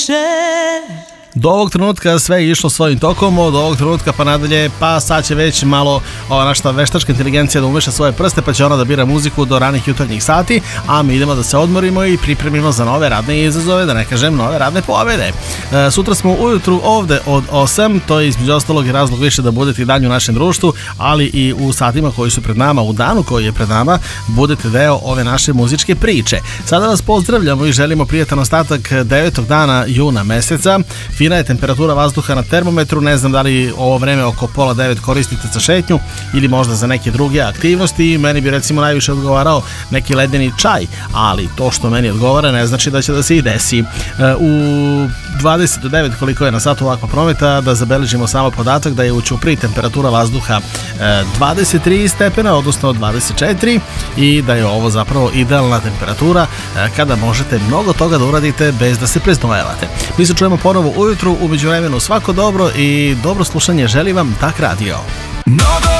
Do ovog trenutka sve je išlo svojim tokom, od ovog trenutka pa nadalje, pa sad će već malo ova naša veštačka inteligencija da umeša svoje prste, pa će ona da bira muziku do ranih jutarnjih sati, a mi idemo da se odmorimo i pripremimo za nove radne izazove, da ne kažem nove radne pobede. Sutra smo ujutru ovde od 8, to je između ostalog i razlog više da budete i dalje u našem društvu, ali i u satima koji su pred nama, u danu koji je pred nama, budete deo ove naše muzičke priče. Sada vas pozdravljamo i želimo prijatan ostatak 9. dana juna meseca. Fina je temperatura vazduha na termometru, ne znam da li ovo vreme oko 8:30 koristite za šetnju ili možda za neke druge aktivnosti. Meni bi recimo najviše odgovarao neki ledeni čaj, ali to što meni odgovara ne znači da će da se i desi. U 29 koliko je na satu ovakva prometa, da zabeležimo samo podatak da je u Ćupriji temperatura vazduha 23 stepena, odnosno 24, i da je ovo zapravo idealna temperatura kada možete mnogo toga da uradite bez da se preznojavate. Mi se čujemo ponovo ujutru, u međuvremenu svako dobro i dobro slušanje želi vam Tak Radio.